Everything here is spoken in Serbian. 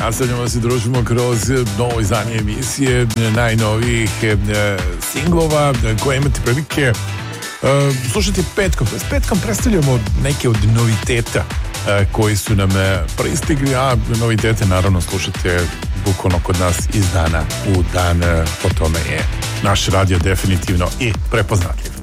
nastavljamo se, družimo kroz novo izdanje emisije najnovijih singlova koje imate prilike slušati petkom. S petkom predstavljamo neke od noviteta koji su nam pristigli, a novitete naravno slušate bukvalno kod nas iz dana u dan. Po tome je naš radio definitivno i prepoznatljiv.